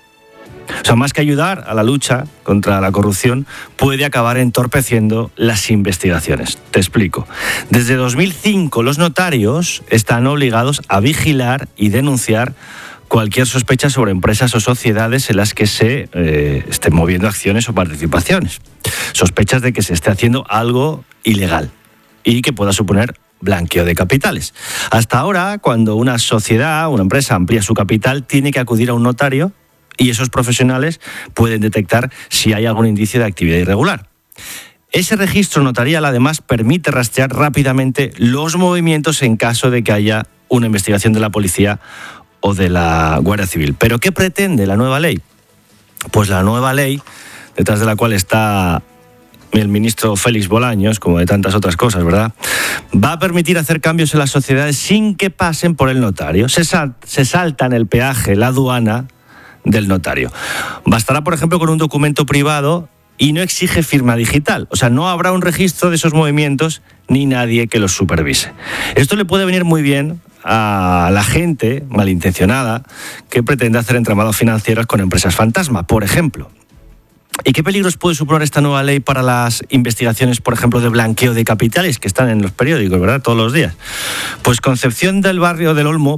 O sea, más que ayudar a la lucha contra la corrupción, puede acabar entorpeciendo las investigaciones. Te explico. Desde 2005, los notarios están obligados a vigilar y denunciar cualquier sospecha sobre empresas o sociedades en las que se estén moviendo acciones o participaciones. Sospechas de que se esté haciendo algo ilegal y que pueda suponer blanqueo de capitales. Hasta ahora, cuando una sociedad, una empresa amplía su capital, tiene que acudir a un notario y esos profesionales pueden detectar si hay algún indicio de actividad irregular. Ese registro notarial, además, permite rastrear rápidamente los movimientos en caso de que haya una investigación de la policía o de la Guardia Civil. ¿Pero qué pretende la nueva ley? Pues la nueva ley, detrás de la cual está el ministro Félix Bolaños, como de tantas otras cosas, ¿verdad?, va a permitir hacer cambios en las sociedades sin que pasen por el notario. Se saltan el peaje, la aduana del notario. Bastará, por ejemplo, con un documento privado y no exige firma digital. O sea, no habrá un registro de esos movimientos ni nadie que los supervise. Esto le puede venir muy bien a la gente malintencionada que pretende hacer entramados financieros con empresas fantasma, por ejemplo. ¿Y qué peligros puede suponer esta nueva ley para las investigaciones, por ejemplo, de blanqueo de capitales que están en los periódicos, ¿verdad?, todos los días? Pues Concepción Barrio del Olmo,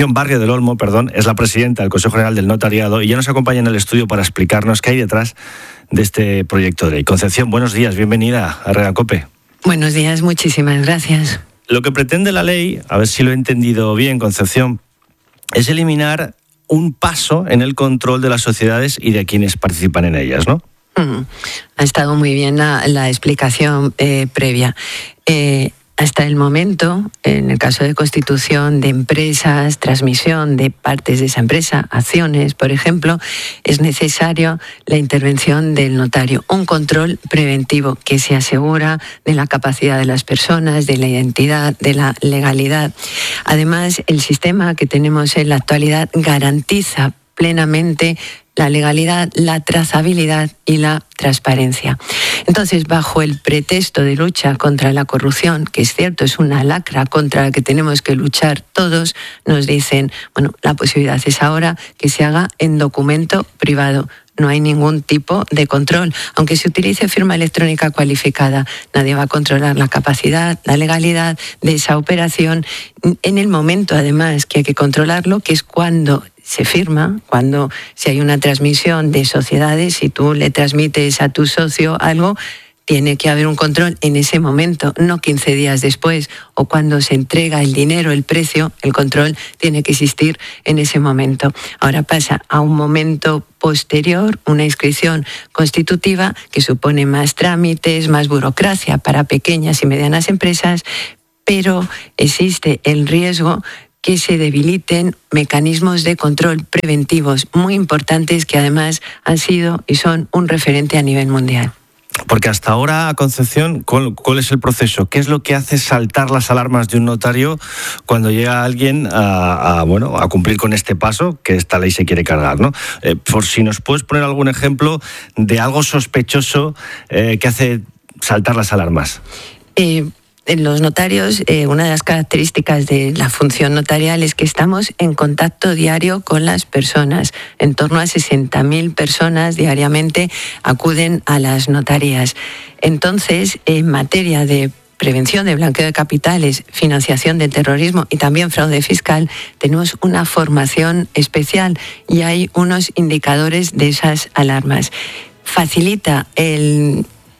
es la presidenta del Consejo General del Notariado y ya nos acompaña en el estudio para explicarnos qué hay detrás de este proyecto de ley. Concepción, buenos días, bienvenida a Herrera COPE. Buenos días, muchísimas gracias. Lo que pretende la ley, a ver si lo he entendido bien, Concepción, es eliminar un paso en el control de las sociedades y de quienes participan en ellas, Ha estado muy bien la explicación previa. Hasta el momento, en el caso de constitución de empresas, transmisión de partes de esa empresa, acciones, por ejemplo, es necesario la intervención del notario, un control preventivo que se asegura de la capacidad de las personas, de la identidad, de la legalidad. Además, el sistema que tenemos en la actualidad garantiza plenamente la legalidad, la trazabilidad y la transparencia. Entonces, bajo el pretexto de lucha contra la corrupción, que es cierto, es una lacra contra la que tenemos que luchar todos, nos dicen, bueno, la posibilidad es ahora que se haga en documento privado. No hay ningún tipo de control. Aunque se utilice firma electrónica cualificada, nadie va a controlar la capacidad, la legalidad de esa operación. En el momento, además, que hay que controlarlo, que es cuando se firma, cuando si hay una transmisión de sociedades, si tú le transmites a tu socio algo, tiene que haber un control en ese momento, no 15 días después, o cuando se entrega el dinero, el precio, el control tiene que existir en ese momento. Ahora pasa a un momento posterior, una inscripción constitutiva que supone más trámites, más burocracia para pequeñas y medianas empresas, pero existe el riesgo que se debiliten mecanismos de control preventivos muy importantes que además han sido y son un referente a nivel mundial. Porque hasta ahora, Concepción, ¿cuál es el proceso? ¿Qué es lo que hace saltar las alarmas de un notario cuando llega alguien a cumplir con este paso que esta ley se quiere cargar, ¿no? Por si nos puedes poner algún ejemplo de algo sospechoso que hace saltar las alarmas. En los notarios, una de las características de la función notarial es que estamos en contacto diario con las personas. En torno a 60.000 personas diariamente acuden a las notarías. Entonces, en materia de prevención de blanqueo de capitales, financiación del terrorismo y también fraude fiscal, tenemos una formación especial y hay unos indicadores de esas alarmas. Facilita el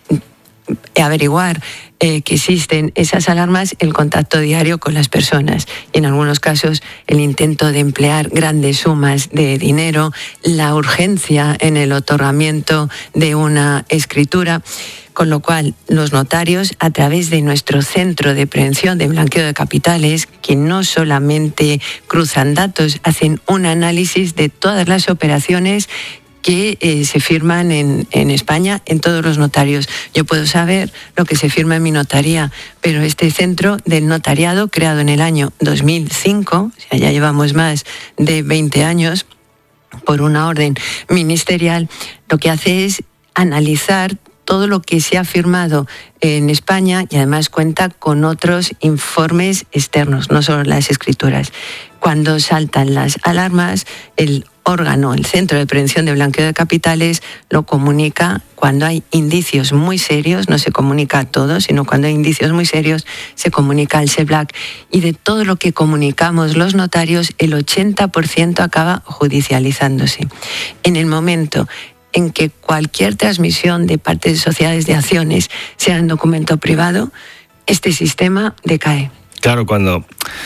averiguar que existen esas alarmas, el contacto diario con las personas. Y en algunos casos, el intento de emplear grandes sumas de dinero, la urgencia en el otorgamiento de una escritura. Con lo cual, los notarios, a través de nuestro Centro de Prevención de Blanqueo de Capitales, que no solamente cruzan datos, hacen un análisis de todas las operaciones que se firman en España en todos los notarios. Yo puedo saber lo que se firma en mi notaría, pero este centro del notariado, creado en el año 2005, o sea, ya llevamos más de 20 años, por una orden ministerial, lo que hace es analizar todo lo que se ha firmado en España y además cuenta con otros informes externos, no solo las escrituras. Cuando saltan las alarmas, el órgano, el Centro de Prevención de Blanqueo de Capitales, lo comunica cuando hay indicios muy serios, no se comunica a todos, sino cuando hay indicios muy serios, se comunica al SEBLAC. Y de todo lo que comunicamos los notarios, el 80% acaba judicializándose. En el momento en que cualquier transmisión de partes de sociedades de acciones sea en documento privado, este sistema decae. Claro, cuando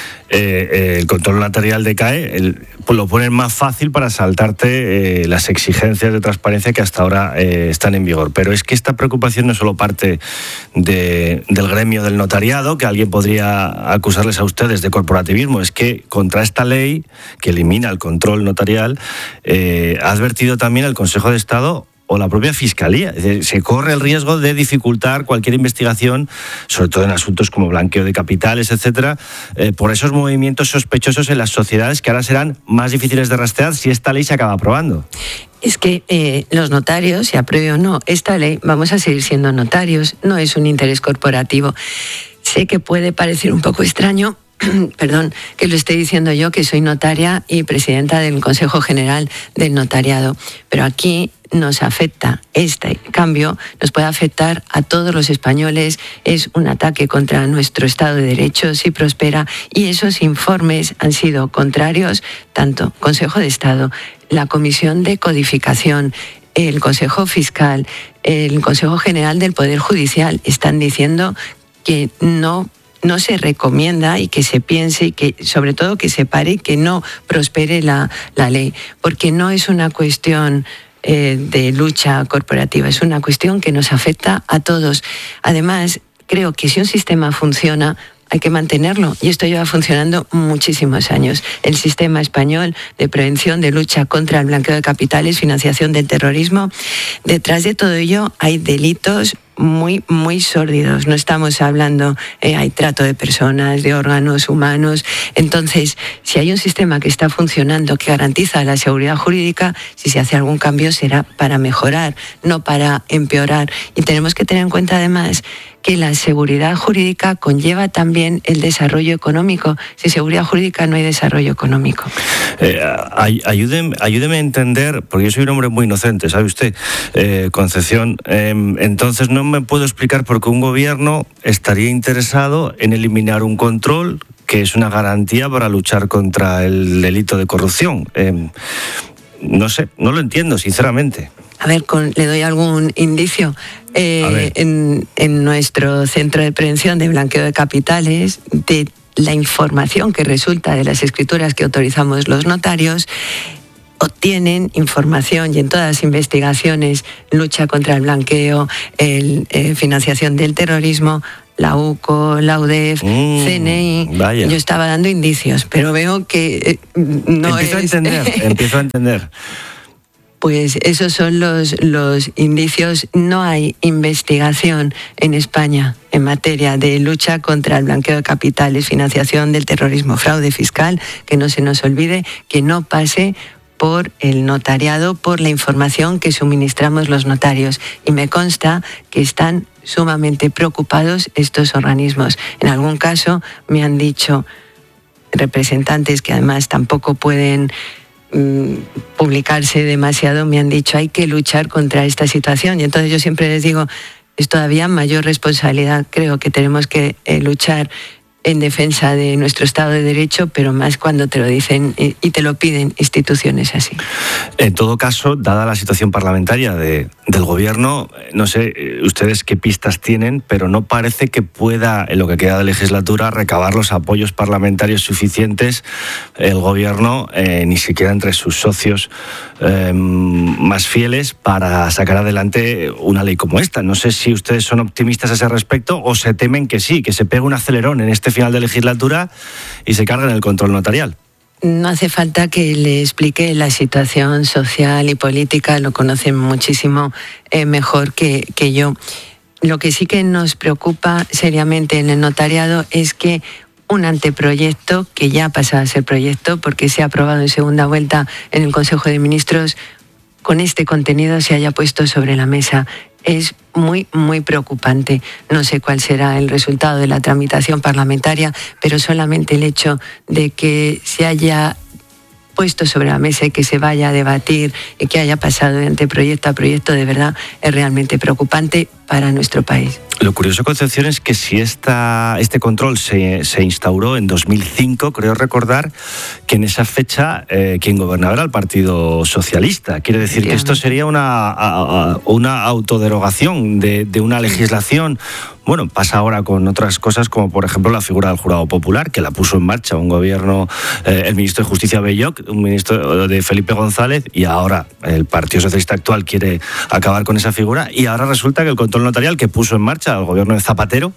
el control notarial decae, lo ponen más fácil para saltarte las exigencias de transparencia que hasta ahora están en vigor. Pero es que esta preocupación no solo parte del gremio del notariado, que alguien podría acusarles a ustedes de corporativismo, es que contra esta ley que elimina el control notarial ha advertido también el Consejo de Estado o la propia Fiscalía. Es decir, se corre el riesgo de dificultar cualquier investigación, sobre todo en asuntos como blanqueo de capitales, etcétera, por esos movimientos sospechosos en las sociedades que ahora serán más difíciles de rastrear si esta ley se acaba aprobando. Es que los notarios, se apruebe o no esta ley, vamos a seguir siendo notarios, no es un interés corporativo. Sé que puede parecer un poco extraño, perdón, que lo esté diciendo yo, que soy notaria y presidenta del Consejo General del Notariado, pero aquí nos afecta, este cambio nos puede afectar a todos los españoles, es un ataque contra nuestro Estado de Derecho si prospera, y esos informes han sido contrarios, tanto Consejo de Estado, la Comisión de Codificación, el Consejo Fiscal, el Consejo General del Poder Judicial, están diciendo que no se recomienda y que se piense y que sobre todo que se pare y que no prospere la ley, porque no es una cuestión de lucha corporativa, es una cuestión que nos afecta a todos. Además, creo que si un sistema funciona, hay que mantenerlo, y esto lleva funcionando muchísimos años. El sistema español de prevención, de lucha contra el blanqueo de capitales, financiación del terrorismo, detrás de todo ello hay delitos muy, muy sórdidos. No estamos hablando, hay trato de personas, de órganos humanos. Entonces, si hay un sistema que está funcionando, que garantiza la seguridad jurídica, si se hace algún cambio será para mejorar, no para empeorar. Y tenemos que tener en cuenta además que la seguridad jurídica conlleva también el desarrollo económico. Sin seguridad jurídica no hay desarrollo económico. Ayúdeme a entender, porque yo soy un hombre muy inocente, ¿sabe usted, Concepción? Entonces no me puedo explicar por qué un gobierno estaría interesado en eliminar un control que es una garantía para luchar contra el delito de corrupción. No sé, no lo entiendo, sinceramente. A ver, le doy algún indicio. En nuestro centro de prevención de blanqueo de capitales, de la información que resulta de las escrituras que autorizamos los notarios, obtienen información, y en todas las investigaciones, lucha contra el blanqueo, financiación del terrorismo, la UCO, la UDEF, CNI. Vaya. Yo estaba dando indicios, pero veo que no Empiezo a entender. Pues esos son los indicios. No hay investigación en España en materia de lucha contra el blanqueo de capitales, financiación del terrorismo, fraude fiscal, que no se nos olvide, que no pase por el notariado, por la información que suministramos los notarios. Y me consta que están sumamente preocupados estos organismos. En algún caso me han dicho representantes que además tampoco pueden publicarse demasiado, me han dicho hay que luchar contra esta situación, y entonces yo siempre les digo, es todavía mayor responsabilidad. Creo que tenemos que luchar en defensa de nuestro Estado de Derecho, pero más cuando te lo dicen y te lo piden instituciones así. En todo caso, dada la situación parlamentaria del Gobierno, no sé ustedes qué pistas tienen, pero no parece que pueda, en lo que queda de legislatura, recabar los apoyos parlamentarios suficientes el Gobierno, ni siquiera entre sus socios más fieles, para sacar adelante una ley como esta. No sé si ustedes son optimistas a ese respecto o se temen que sí, que se pegue un acelerón en este final de legislatura y se carguen el control notarial. No hace falta que le explique la situación social y política, lo conocen muchísimo mejor que yo. Lo que sí que nos preocupa seriamente en el notariado es que un anteproyecto, que ya ha pasado a ser proyecto porque se ha aprobado en segunda vuelta en el Consejo de Ministros, con este contenido se haya puesto sobre la mesa. Es muy, muy preocupante. No sé cuál será el resultado de la tramitación parlamentaria, pero solamente el hecho de que se haya puesto sobre la mesa y que se vaya a debatir y que haya pasado de anteproyecto a proyecto, de verdad es realmente preocupante para nuestro país. Lo curioso, Concepción, es que si este control se instauró en 2005, creo recordar que en esa fecha quien gobernaba era el Partido Socialista. Quiere decir que esto sería una autoderogación de una legislación. Bueno, pasa ahora con otras cosas, como por ejemplo la figura del jurado popular, que la puso en marcha un gobierno, el ministro de Justicia Belloc, un ministro de Felipe González, y ahora el Partido Socialista actual quiere acabar con esa figura, y ahora resulta que el control notarial que puso en marcha el gobierno de Zapatero,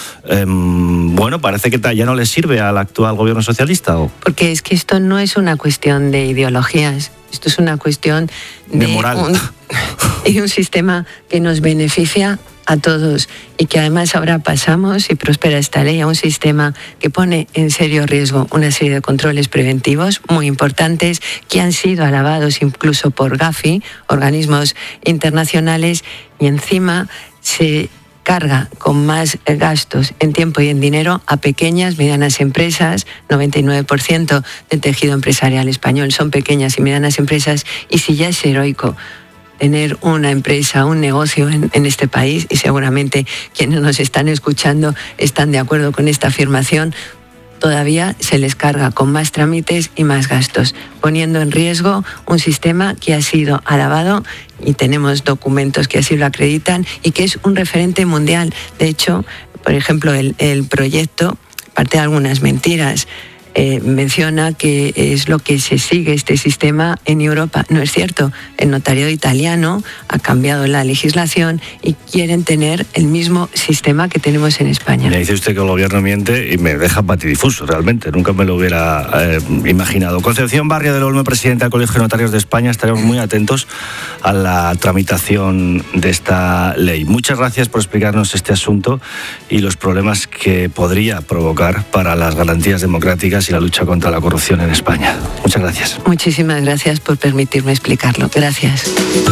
bueno, parece que ya no le sirve al actual gobierno socialista. Porque es que esto no es una cuestión de ideologías, esto es una cuestión de moral. Y un sistema que nos beneficia a todos, y que además ahora pasamos, y prospera esta ley, a un sistema que pone en serio riesgo una serie de controles preventivos muy importantes que han sido alabados incluso por Gafi, organismos internacionales, y encima se carga con más gastos en tiempo y en dinero a pequeñas, medianas empresas. 99% del tejido empresarial español son pequeñas y medianas empresas, y si ya es heroico tener una empresa, un negocio en este país, y seguramente quienes nos están escuchando están de acuerdo con esta afirmación, todavía se les carga con más trámites y más gastos, poniendo en riesgo un sistema que ha sido alabado, y tenemos documentos que así lo acreditan, y que es un referente mundial. De hecho, por ejemplo, el proyecto parte de algunas mentiras. menciona que es lo que se sigue este sistema en Europa. No es cierto. El notariado italiano ha cambiado la legislación y quieren tener el mismo sistema que tenemos en España. Me dice usted que el gobierno miente y me deja patidifuso, realmente. Nunca me lo hubiera imaginado. Concepción Barrio del Olmo, presidenta del Colegio de Notarios de España. Estaremos muy atentos a la tramitación de esta ley. Muchas gracias por explicarnos este asunto y los problemas que podría provocar para las garantías democráticas y la lucha contra la corrupción en España. Muchas gracias. Muchísimas gracias por permitirme explicarlo. Gracias.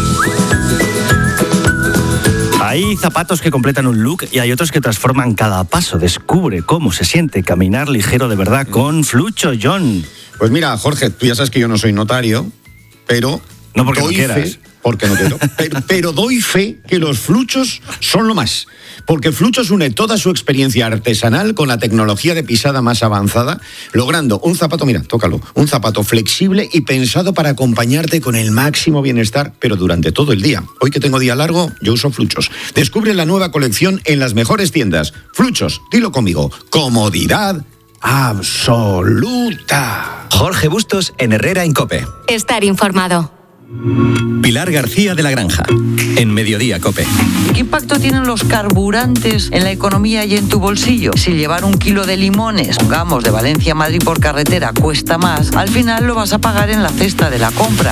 Hay zapatos que completan un look y hay otros que transforman cada paso. Descubre cómo se siente caminar ligero de verdad con Flucho, John. Pues mira, Jorge, tú ya sabes que yo no soy notario, pero... No porque no quieras. Fe, porque no quiero. Pero doy fe que los Fluchos son lo más. Porque Fluchos une toda su experiencia artesanal con la tecnología de pisada más avanzada, logrando un zapato, mira, tócalo, un zapato flexible y pensado para acompañarte con el máximo bienestar, pero durante todo el día. Hoy que tengo día largo, yo uso Fluchos. Descubre la nueva colección en las mejores tiendas. Fluchos, dilo conmigo, comodidad absoluta. Jorge Bustos en Herrera en COPE. Estar informado. Pilar García de la Granja, en Mediodía COPE. ¿Qué impacto tienen los carburantes en la economía y en tu bolsillo? Si llevar 1 kilo de limones, pongamos, de Valencia a Madrid por carretera cuesta más, al final lo vas a pagar en la cesta de la compra.